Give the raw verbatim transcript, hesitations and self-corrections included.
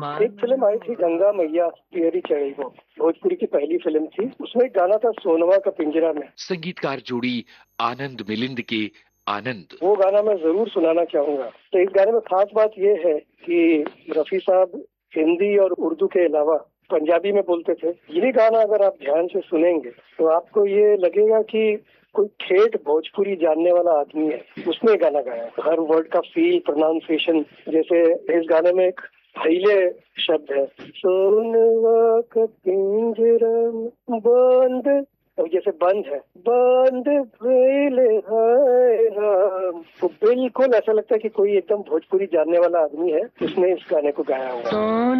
एक फिल्म आई थी गंगा मैया पियरी चढ़ी, वो भोजपुरी की पहली फिल्म थी। उसमें एक गाना था सोनवा का पिंजरा में। संगीतकार जोड़ी आनंद मिलिंद के आनंद। वो गाना मैं जरूर सुनाना चाहूंगा। तो इस गाने में खास बात ये है कि रफी साहब हिंदी और उर्दू के अलावा पंजाबी में बोलते थे। यही गाना अगर आप ध्यान से सुनेंगे तो आपको ये लगेगा कि कोई ठेठ भोजपुरी जानने वाला आदमी है, उसने गाना गाया। हर वर्ड का फील, प्रोनाउंसिएशन, जैसे इस गाने में एक हिले शब्द है, सोनवा का पिंजरा बंद, अब जैसे बंद है, बंद भइले हाय राम। तो बिल्कुल ऐसा लगता है कि कोई एकदम भोजपुरी जानने वाला आदमी है, उसने इस गाने को गाया हुआ।